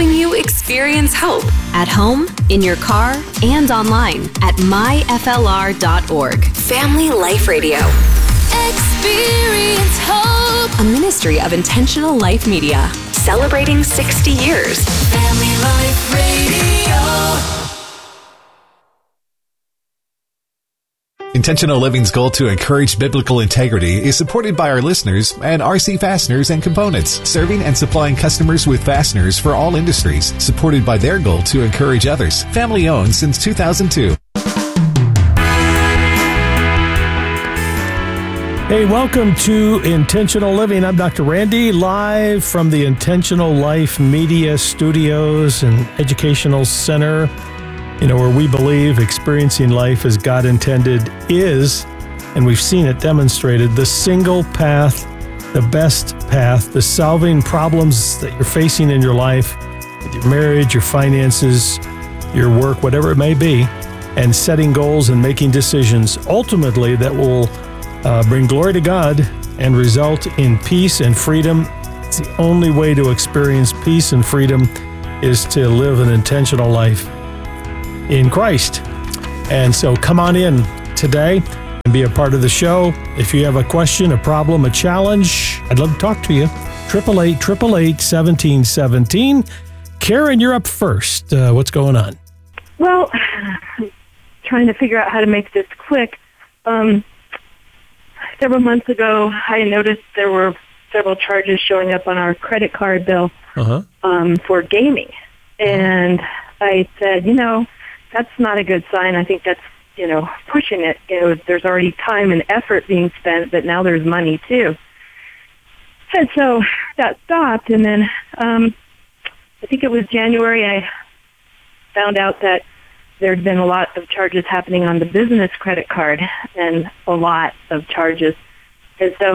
helping you experience hope at home, in your car, and online at myflr.org. Family Life Radio. Experience hope. A ministry of Intentional Life Media. Celebrating 60 years. Family Life Radio. Intentional Living's goal to encourage biblical integrity is supported by our listeners and RC Fasteners and Components, serving and supplying customers with fasteners for all industries, supported by their goal to encourage others. Family owned since 2002. Hey, welcome to Intentional Living. I'm Dr. Randy, live from the Intentional Life Media Studios and Educational Center. Where we believe experiencing life as God intended is, and we've seen it demonstrated, the single path, the best path, to solving problems that you're facing in your life, with your marriage, your finances, your work, whatever it may be, and setting goals and making decisions ultimately that will bring glory to God and result in peace and freedom. It's the only way to experience peace and freedom is to live an intentional life in Christ. And so come on in today and be a part of the show. If you have a question, a problem, a challenge, I'd love to talk to you. 888-888-1717. Karen, you're up first. What's going on? Well, trying to figure out how to make this quick. Several months ago, I noticed there were several charges showing up on our credit card bill for gaming. And I said, that's not a good sign. I think that's, pushing it. There's already time and effort being spent, but now there's money too. And so that stopped. And then I think it was January, I found out that there'd been a lot of charges happening on the business credit card, and a lot of charges. And so,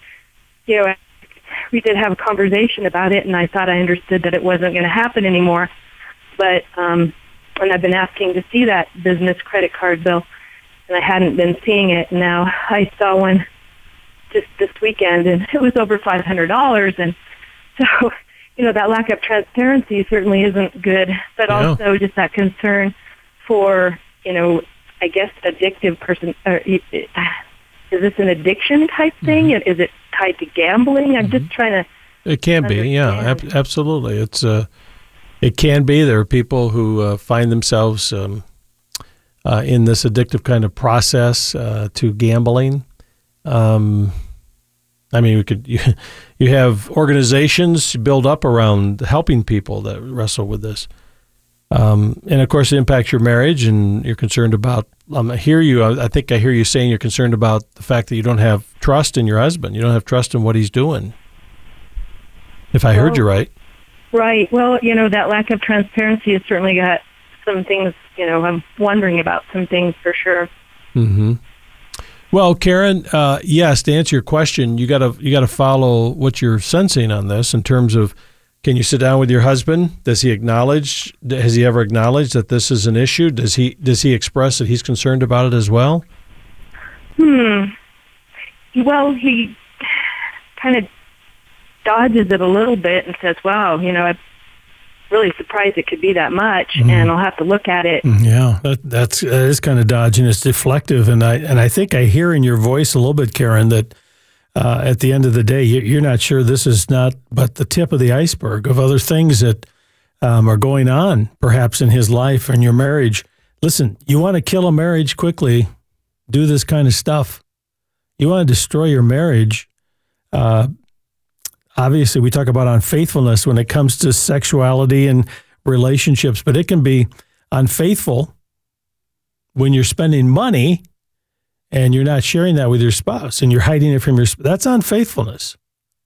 we did have a conversation about it, and I thought I understood that it wasn't going to happen anymore. But, and I've been asking to see that business credit card bill, and I hadn't been seeing it. Now I saw one just this weekend, and it was over $500. And so, that lack of transparency certainly isn't good, but also just that concern for, I guess, addictive person. Is this an addiction type thing? Mm-hmm. Is it tied to gambling? I'm just trying to. It can be, yeah, absolutely. It can be. There are people who find themselves in this addictive kind of process to gambling. You have organizations build up around helping people that wrestle with this. And of course, it impacts your marriage, and you're concerned about, I hear you saying you're concerned about the fact that you don't have trust in your husband. You don't have trust in what he's doing, if I heard you right. Right. Well, that lack of transparency has certainly got some things, I'm wondering about some things for sure. Mm-hmm. Well, Karen, yes, to answer your question, you got to follow what you're sensing on this in terms of, can you sit down with your husband? Has he ever acknowledged that this is an issue? Does he express that he's concerned about it as well? Well, he kind of dodges it a little bit and says, wow, I'm really surprised it could be that much, and I'll have to look at it. Yeah, that is kind of dodging. It's deflective, and I think I hear in your voice a little bit, Karen, that at the end of the day, you're not sure this is not but the tip of the iceberg of other things that are going on, perhaps in his life and your marriage. Listen, you want to kill a marriage quickly, do this kind of stuff. You want to destroy your marriage, obviously, we talk about unfaithfulness when it comes to sexuality and relationships, but it can be unfaithful when you're spending money and you're not sharing that with your spouse and you're hiding it from your spouse. That's unfaithfulness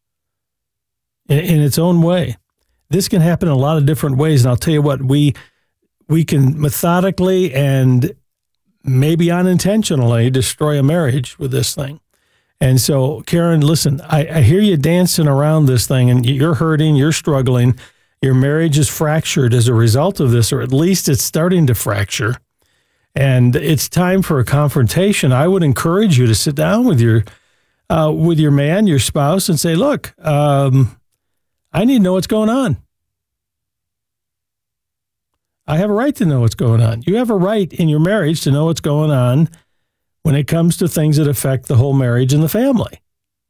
in its own way. This can happen in a lot of different ways, and I'll tell you what, we can methodically and maybe unintentionally destroy a marriage with this thing. And so, Karen, listen, I hear you dancing around this thing, and you're hurting, you're struggling. Your marriage is fractured as a result of this, or at least it's starting to fracture. And it's time for a confrontation. I would encourage you to sit down with your man, your spouse, and say, look, I need to know what's going on. I have a right to know what's going on. You have a right in your marriage to know what's going on when it comes to things that affect the whole marriage and the family.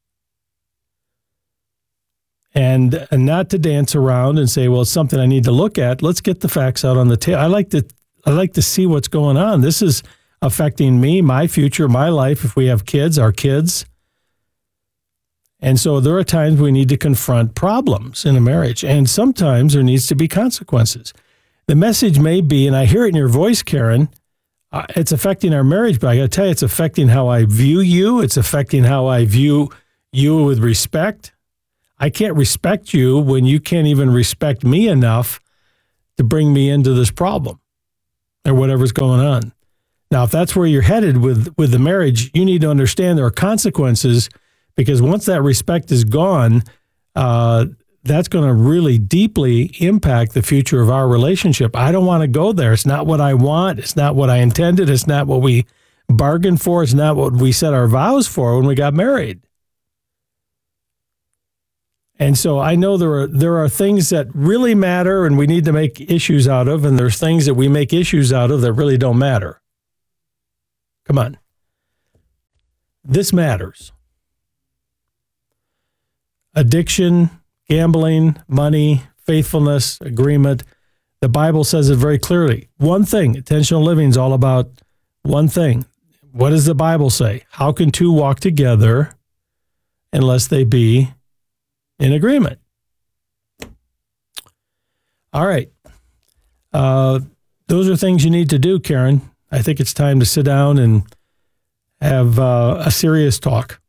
And not to dance around and say, well, it's something I need to look at. Let's get the facts out on the table. I like to see what's going on. This is affecting me, my future, my life. If we have kids, our kids. And so there are times we need to confront problems in a marriage. And sometimes there needs to be consequences. The message may be, and I hear it in your voice, Karen, it's affecting our marriage, but I got to tell you, it's affecting how I view you. It's affecting how I view you with respect. I can't respect you when you can't even respect me enough to bring me into this problem or whatever's going on. Now, if that's where you're headed with the marriage, you need to understand there are consequences, because once that respect is gone, that's going to really deeply impact the future of our relationship. I don't want to go there. It's not what I want. It's not what I intended. It's not what we bargained for. It's not what we set our vows for when we got married. And so I know there are things that really matter and we need to make issues out of, and there's things that we make issues out of that really don't matter. Come on. This matters. Addiction, gambling, money, faithfulness, agreement. The Bible says it very clearly. One thing, intentional living is all about one thing. What does the Bible say? How can two walk together unless they be in agreement? All right. Those are things you need to do, Karen. I think it's time to sit down and have a serious talk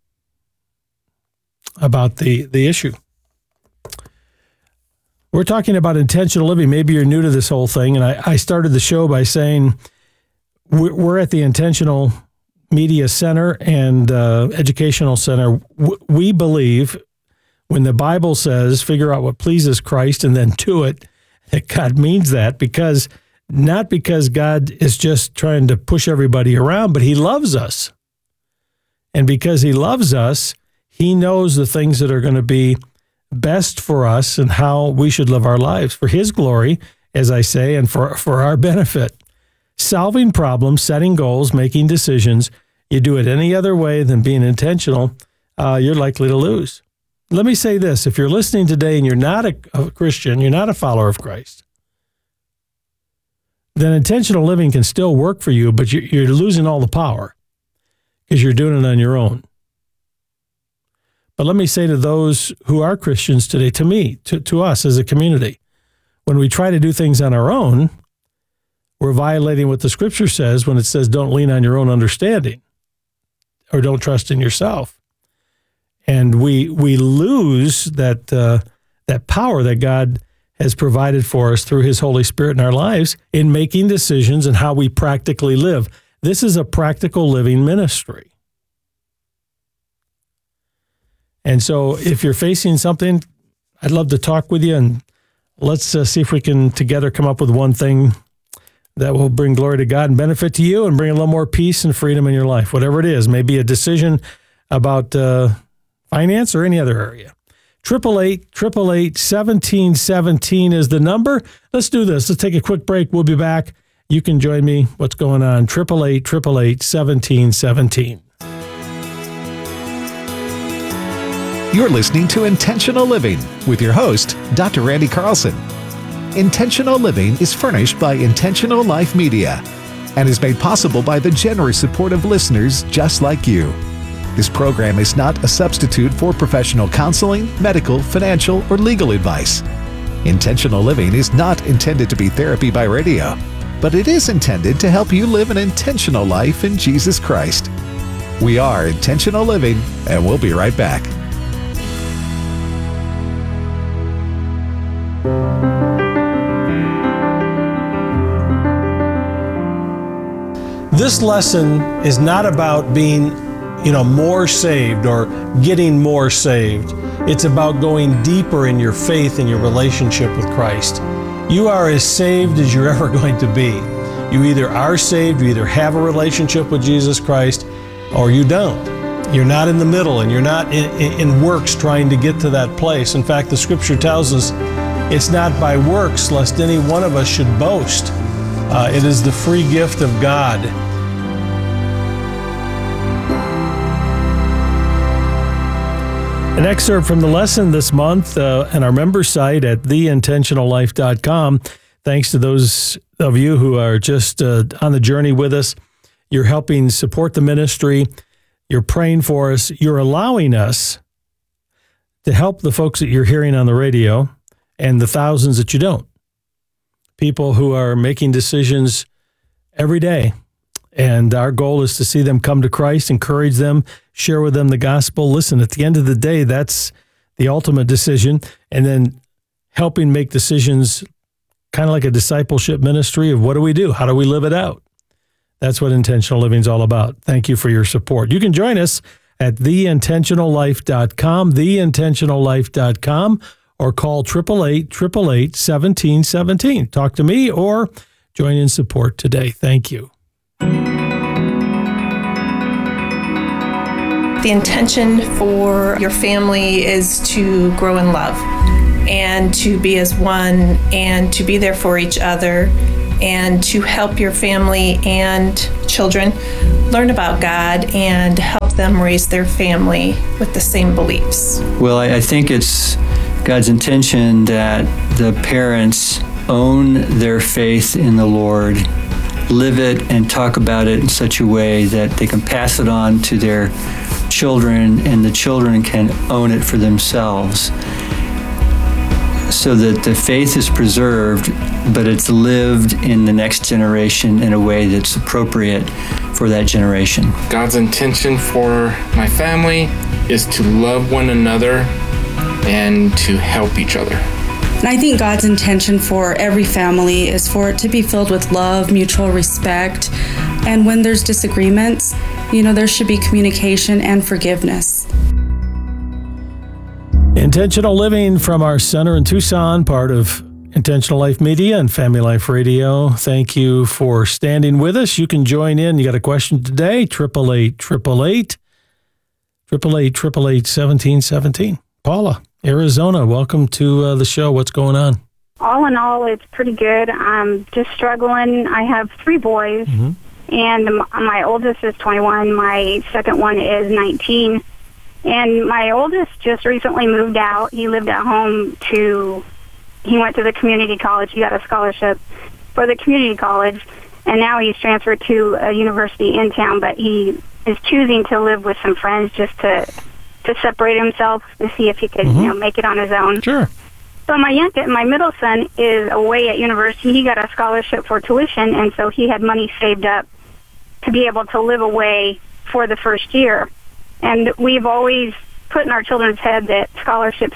about the issue. We're talking about intentional living. Maybe you're new to this whole thing, and I started the show by saying we're at the Intentional Media Center and Educational Center. We believe when the Bible says, figure out what pleases Christ and then do it, that God means that, because not because God is just trying to push everybody around, but he loves us. And because he loves us, he knows the things that are going to be best for us and how we should live our lives for his glory, as I say, and for our benefit. Solving problems, setting goals, making decisions, you do it any other way than being intentional, you're likely to lose. Let me say this. If you're listening today and you're not a Christian, you're not a follower of Christ, then intentional living can still work for you, but you're losing all the power because you're doing it on your own. But let me say to those who are Christians today, to me, to us as a community, when we try to do things on our own, we're violating what the Scripture says when it says don't lean on your own understanding or don't trust in yourself. And we lose that power that God has provided for us through his Holy Spirit in our lives in making decisions and how we practically live. This is a practical living ministry. And so if you're facing something, I'd love to talk with you, and let's see if we can together come up with one thing that will bring glory to God and benefit to you and bring a little more peace and freedom in your life, whatever it is. Maybe a decision about finance or any other area. 888-888-1717 is the number. Let's do this. Let's take a quick break. We'll be back. You can join me. What's going on? 888-888-1717. You're listening to Intentional Living with your host, Dr. Randy Carlson. Intentional Living is furnished by Intentional Life Media and is made possible by the generous support of listeners just like you. This program is not a substitute for professional counseling, medical, financial, or legal advice. Intentional Living is not intended to be therapy by radio, but it is intended to help you live an intentional life in Jesus Christ. We are Intentional Living, and we'll be right back. This lesson is not about being, more saved or getting more saved. It's about going deeper in your faith and your relationship with Christ. You are as saved as you're ever going to be. You either are saved, you either have a relationship with Jesus Christ, or you don't. You're not in the middle, and you're not in works trying to get to that place. In fact, the Scripture tells us It's not by works, lest any one of us should boast. It is the free gift of God. An excerpt from the lesson this month on our member site at theintentionallife.com. Thanks to those of you who are just on the journey with us. You're helping support the ministry. You're praying for us. You're allowing us to help the folks that you're hearing on the radio and the thousands that you don't. People who are making decisions every day. And our goal is to see them come to Christ, encourage them, share with them the gospel. Listen, at the end of the day, that's the ultimate decision. And then helping make decisions, kind of like a discipleship ministry of what do we do? How do we live it out? That's what Intentional Living is all about. Thank you for your support. You can join us at theintentionallife.com, theintentionallife.com, or call 888-888-1717. Talk to me or join in support today. Thank you. The intention for your family is to grow in love and to be as one and to be there for each other and to help your family and children learn about God and help them raise their family with the same beliefs. Well, I think it's God's intention that the parents own their faith in the Lord, live it, and talk about it in such a way that they can pass it on to their children and the children can own it for themselves, so that the faith is preserved, but it's lived in the next generation in a way that's appropriate for that generation. God's intention for my family is to love one another and to help each other. And I think God's intention for every family is for it to be filled with love, mutual respect, and when there's disagreements, there should be communication and forgiveness. Intentional Living from our center in Tucson, part of Intentional Life Media and Family Life Radio. Thank you for standing with us. You can join in. You got a question today, 888-888-1717. Paula, Arizona, welcome to the show. What's going on? All in all, it's pretty good. I'm just struggling. I have 3 boys, and my oldest is 21. My second one is 19. And my oldest just recently moved out. He lived at home he went to the community college. He got a scholarship for the community college, and now he's transferred to a university in town, but he is choosing to live with some friends just to separate himself to see if he could make it on his own. Sure. So my middle son is away at university. He got a scholarship for tuition, and so he had money saved up to be able to live away for the first year. And we've always put in our children's head that scholarships,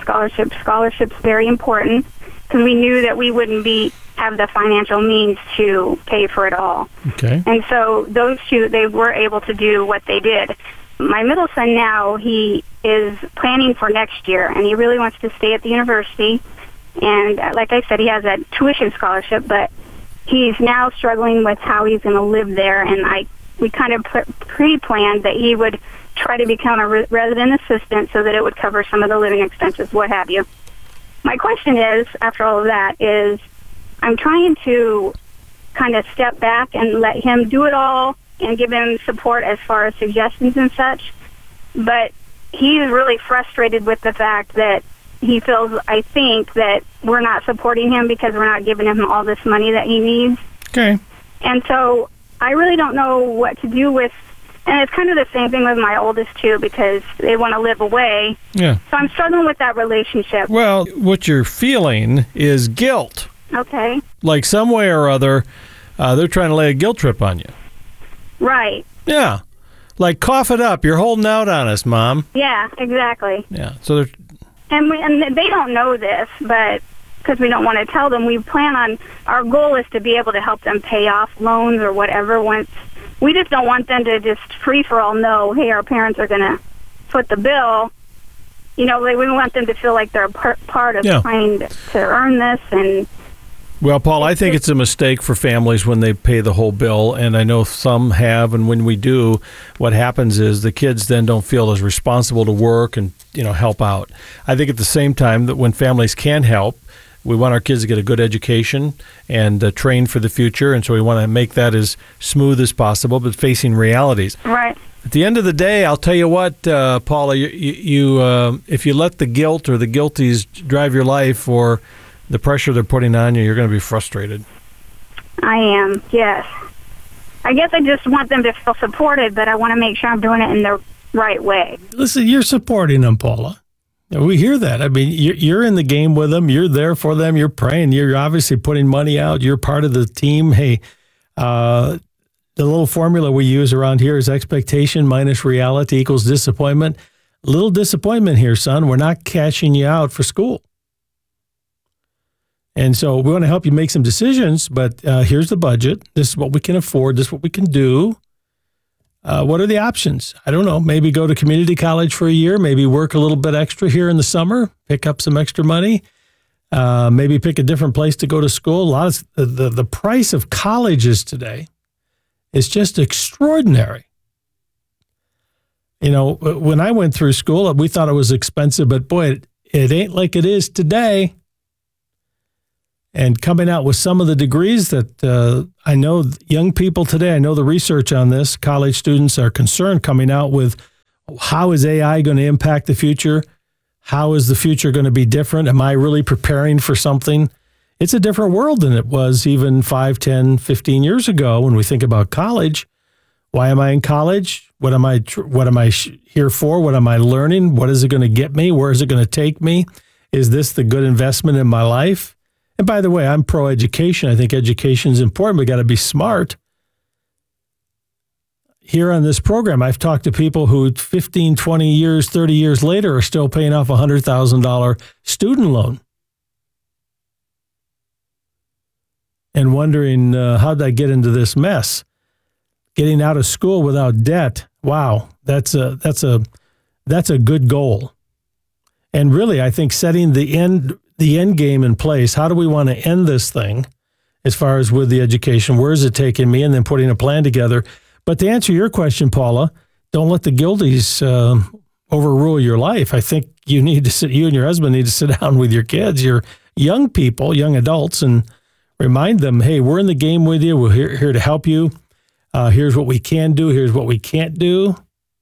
very important, because we knew that we wouldn't have the financial means to pay for it all. Okay. And so those two, they were able to do what they did. My middle son now, he is planning for next year, and he really wants to stay at the university. And like I said, he has a tuition scholarship, but he's now struggling with how he's going to live there. And we kind of pre-planned that he would try to become a resident assistant so that it would cover some of the living expenses, what have you. My question is, after all of that, is I'm trying to kind of step back and let him do it all and give him support as far as suggestions and such. But he's really frustrated with the fact that he feels, I think, that we're not supporting him because we're not giving him all this money that he needs. Okay. And so I really don't know what to do with, and it's kind of the same thing with my oldest, too, because they want to live away. Yeah. So I'm struggling with that relationship. Well, what you're feeling is guilt. Okay. Like some way or other, they're trying to lay a guilt trip on you. Right. Yeah. Like, cough it up. You're holding out on us, Mom. Yeah, exactly. Yeah. So and they don't know this, but because we don't want to tell them, we plan on, our goal is to be able to help them pay off loans or whatever. Once we just don't want them to just free-for-all know, hey, our parents are going to foot the bill. We want them to feel like they're part of trying to earn this. And well, Paul, I think it's a mistake for families when they pay the whole bill, and I know some have, and when we do, what happens is the kids then don't feel as responsible to work and help out. I think at the same time that when families can help, We want our kids to get a good education and train for the future, and so we want to make that as smooth as possible, but facing realities. Right. At the end of the day, I'll tell you what, Paula, you if you let the guilt or the guilties drive your life or the pressure they're putting on you, you're going to be frustrated. I am, yes. I guess I just want them to feel supported, but I want to make sure I'm doing it in the right way. Listen, you're supporting them, Paula. We hear that. I mean, you're in the game with them. You're there for them. You're praying. You're obviously putting money out. You're part of the team. Hey, the little formula we use around here is expectation minus reality equals disappointment. A little disappointment here, son. We're not cashing you out for school. And so we want to help you make some decisions, but here's the budget. This is what we can afford. This is what we can do. What are the options? I don't know. Maybe go to community college for a year. Maybe work a little bit extra here in the summer. Pick up some extra money. Maybe pick a different place to go to school. A lot of the price of colleges today is just extraordinary. You know, when I went through school, we thought it was expensive, but boy, it ain't like it is today. And coming out with some of the degrees that I know young people today, I know the research on this, college students are concerned coming out with how is AI going to impact the future? How is the future going to be different? Am I really preparing for something? It's a different world than it was even 5, 10, 15 years ago when we think about college. Why am I in college? What am I here for? What am I learning? What is it going to get me? Where is it going to take me? Is this the good investment in my life? And by the way, I'm pro-education. I think education is important. We got to be smart. Here on this program, I've talked to people who 15, 20 years, 30 years later are still paying off a $100,000 student loan. And wondering, how did I get into this mess? Getting out of school without debt. Wow, that's a good goal. And really, I think setting the end game in place. How do we want to end this thing as far as with the education? Where is it taking me? And then putting a plan together. But to answer your question, Paula, don't let the guilties overrule your life. I think you and your husband need to sit down with your kids, your young people, young adults, and remind them, hey, we're in the game with you. We're here to help you. Here's what we can do. Here's what we can't do.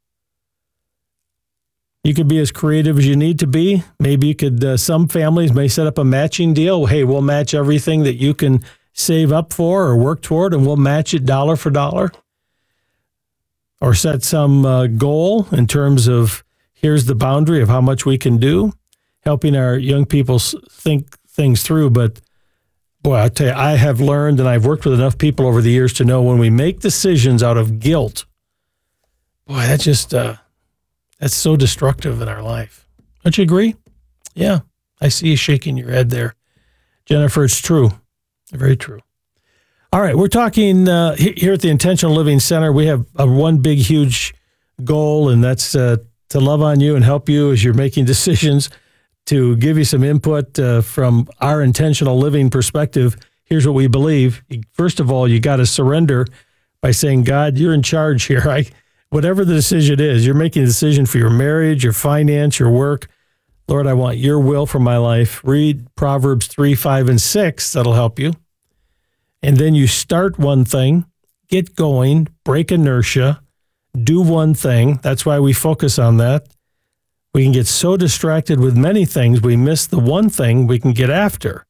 You could be as creative as you need to be. Maybe you could, some families may set up a matching deal. Hey, we'll match everything that you can save up for or work toward, and we'll match it dollar for dollar. Or set some goal in terms of here's the boundary of how much we can do, helping our young people think things through. But boy, I tell you, I have learned, and I've worked with enough people over the years to know when we make decisions out of guilt, boy, that just... that's so destructive in our life. Don't you agree? Yeah, I see you shaking your head there. Jennifer, it's true. Very true. All right, we're talking here at the Intentional Living Center. We have one big, huge goal, and that's to love on you and help you as you're making decisions, to give you some input from our intentional living perspective. Here's what we believe. First of all, you got to surrender by saying, God, you're in charge here. Whatever the decision is, you're making a decision for your marriage, your finance, your work. Lord, I want your will for my life. Read Proverbs 3, 5, and 6. That'll help you. And then you start one thing, get going, break inertia, do one thing. That's why we focus on that. We can get so distracted with many things, we miss the one thing we can get after.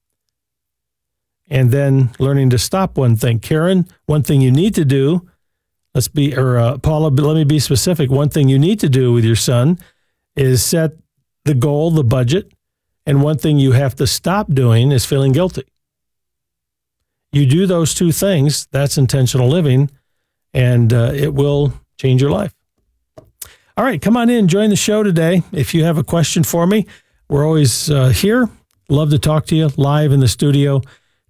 And then learning to stop one thing. Karen, one thing you need to do, Paula, let me be specific. One thing you need to do with your son is set the goal, the budget, and one thing you have to stop doing is feeling guilty. You do those two things, that's intentional living, and it will change your life. All right, come on in, join the show today. If you have a question for me, we're always here. Love to talk to you live in the studio,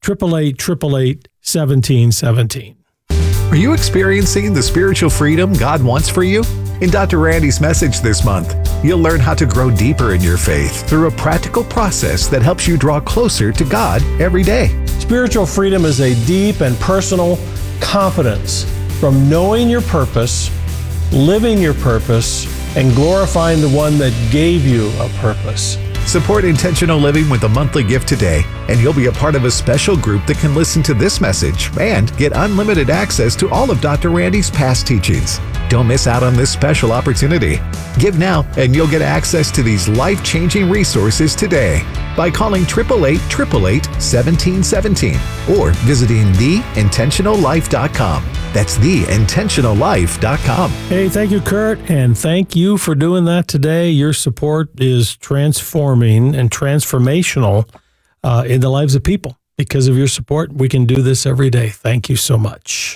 888-888-1717. Are you experiencing the spiritual freedom God wants for you? In Dr. Randy's message this month, you'll learn how to grow deeper in your faith through a practical process that helps you draw closer to God every day. Spiritual freedom is a deep and personal confidence from knowing your purpose, living your purpose, and glorifying the one that gave you a purpose. Support intentional living with a monthly gift today, and you'll be a part of a special group that can listen to this message and get unlimited access to all of Dr. Randy's past teachings. Don't miss out on this special opportunity. Give now, and you'll get access to these life-changing resources today by calling 888-888-1717 or visiting theintentionallife.com. That's theintentionallife.com. Hey, thank you, Kurt, and thank you for doing that today. Your support is transforming and transformational in the lives of people. Because of your support, we can do this every day. Thank you so much.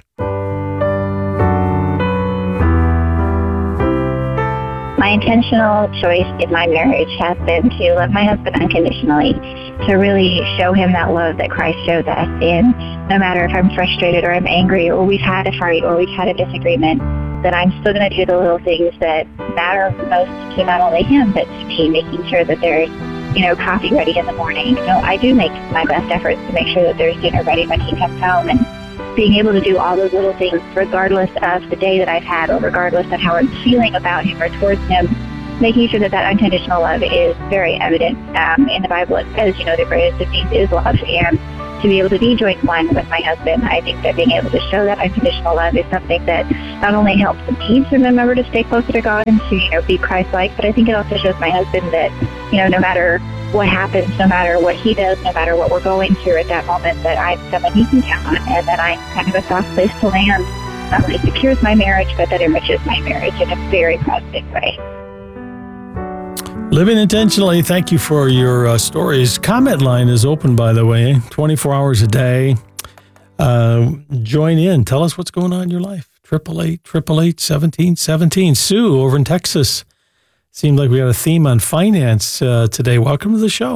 My intentional choice in my marriage has been to love my husband unconditionally, to really show him that love that Christ shows us. And no matter if I'm frustrated or I'm angry or we've had a fight or we've had a disagreement, that I'm still going to do the little things that matter most to not only him, but to me, making sure that there's, coffee ready in the morning. I do make my best efforts to make sure that there's dinner ready when he comes home, and being able to do all those little things regardless of the day that I've had or regardless of how I'm feeling about him or towards him, making sure that unconditional love is very evident. In the Bible, it says, the greatest of needs is love. And to be able to be joint one with my husband, I think that being able to show that unconditional love is something that not only helps me to remember to stay closer to God and to, be Christ-like, but I think it also shows my husband that, no matter what happens, no matter what he does, no matter what we're going through at that moment, that I'm someone he can count on, and that I'm kind of a soft place to land. Not only secures my marriage, but that enriches my marriage in a very positive way. Living intentionally, thank you for your stories. Comment line is open, by the way, 24 hours a day. Join in. Tell us what's going on in your life. 888-888-1717. Sue over in Texas. Seemed like we got a theme on finance today. Welcome to the show.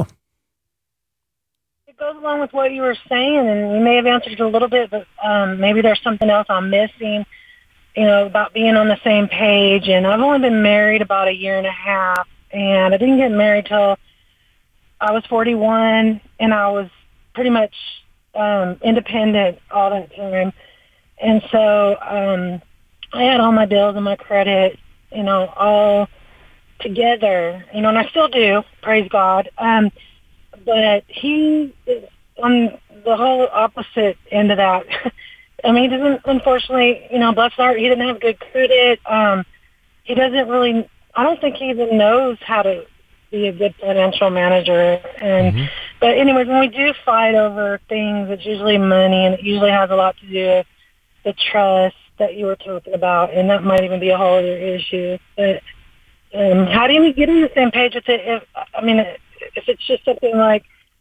It goes along with what you were saying, and you may have answered it a little bit, but maybe there's something else I'm missing, about being on the same page. And I've only been married about a year and a half, and I didn't get married till I was 41, and I was pretty much independent all that time. And so I had all my bills and my credit, all together, and I still do, praise God. But he is on the whole opposite end of that. I mean, he doesn't, unfortunately, bless his heart, he didn't have good credit. He doesn't really, I don't think he even knows how to be a good financial manager. And But anyways, when we do fight over things, it's usually money, and it usually has a lot to do with the trust that you were talking about, and that might even be a whole other issue. But how do we get on the same page with it? If it's just something like,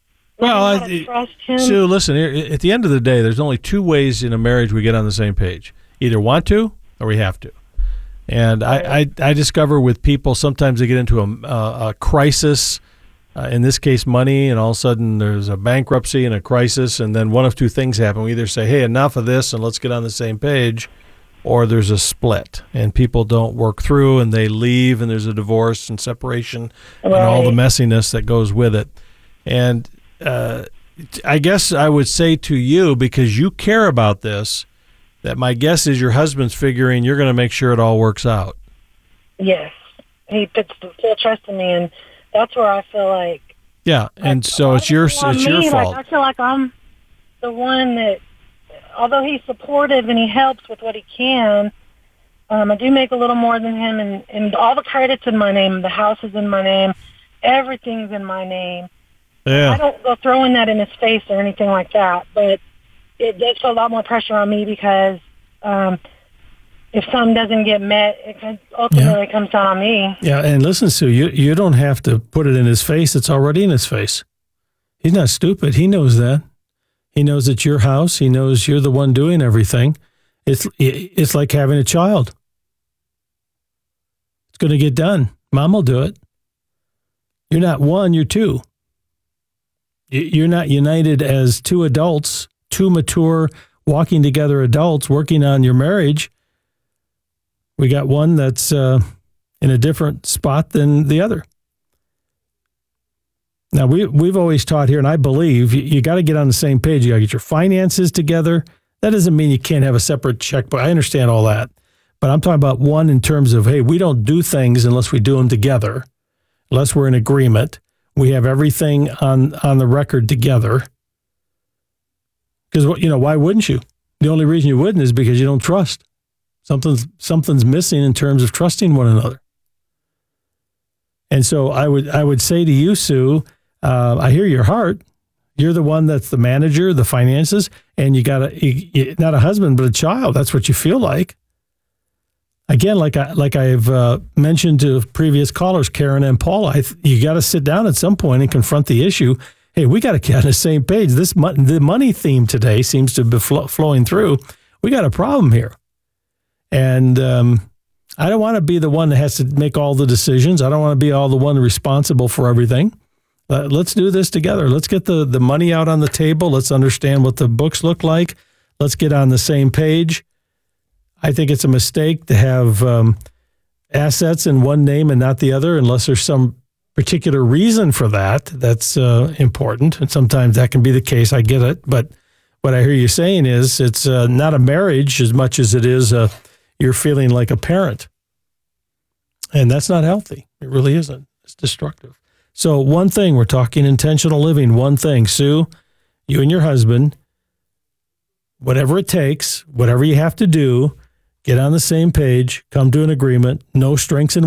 trust him. Sue, listen, at the end of the day, there's only two ways in a marriage we get on the same page. Either want to or we have to. And I discover with people, sometimes they get into a crisis, in this case money, and all of a sudden there's a bankruptcy and a crisis, and then one of two things happen. We either say, hey, enough of this and let's get on the same page, or there's a split, and people don't work through, and they leave, and there's a divorce and separation and all the messiness that goes with it. And I guess I would say to you, because you care about this, that my guess is your husband's figuring you're going to make sure it all works out. Yes. He puts the full trust in me, and that's where I feel like... Yeah, and so it's your fault. I feel like I'm the one that, although he's supportive and he helps with what he can, I do make a little more than him, and all the credit's in my name. The house is in my name. Everything's in my name. Yeah. I don't go throwing that in his face or anything like that, but it does put a lot more pressure on me because if something doesn't get met, it ultimately comes down on me. Yeah, and listen, Sue, you don't have to put it in his face. It's already in his face. He's not stupid. He knows that. He knows it's your house. He knows you're the one doing everything. It's like having a child. It's going to get done. Mom will do it. You're not one, you're two. You're not united as two adults, two mature, walking together adults working on your marriage. We got one that's in a different spot than the other. Now, we've always taught here, and I believe you got to get on the same page. You got to get your finances together. That doesn't mean you can't have a separate checkbook. I understand all that. But I'm talking about one in terms of, hey, we don't do things unless we do them together, unless we're in agreement. We have everything on the record together. Because, why wouldn't you? The only reason you wouldn't is because you don't trust. Something's missing in terms of trusting one another. And so I would say to you, Sue, I hear your heart. You're the one that's the manager, the finances, and you got not a husband, but a child. That's what you feel like. Again, like I've mentioned to previous callers, Karen and Paula, you got to sit down at some point and confront the issue. Hey, we got to get on the same page. The money theme today seems to be flowing through. We got a problem here. And I don't want to be the one that has to make all the decisions. I don't want to be all the one responsible for everything. Let's do this together. Let's get the money out on the table. Let's understand what the books look like. Let's get on the same page. I think it's a mistake to have assets in one name and not the other unless there's some particular reason for that. That's important. And sometimes that can be the case. I get it. But what I hear you saying is it's not a marriage as much as it is you're feeling like a parent. And that's not healthy. It really isn't. It's destructive. So one thing, we're talking intentional living. One thing, Sue, you and your husband, whatever it takes, whatever you have to do, get on the same page, come to an agreement, no strengths and